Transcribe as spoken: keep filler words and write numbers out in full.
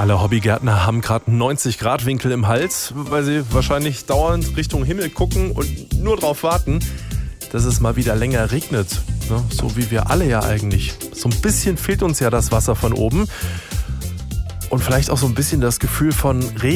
Alle Hobbygärtner haben gerade neunzig Grad Winkel im Hals, weil sie wahrscheinlich dauernd Richtung Himmel gucken und nur darauf warten, dass es mal wieder länger regnet. Ne? So wie wir alle ja eigentlich. So ein bisschen fehlt uns ja das Wasser von oben. Und vielleicht auch so ein bisschen das Gefühl von Regen.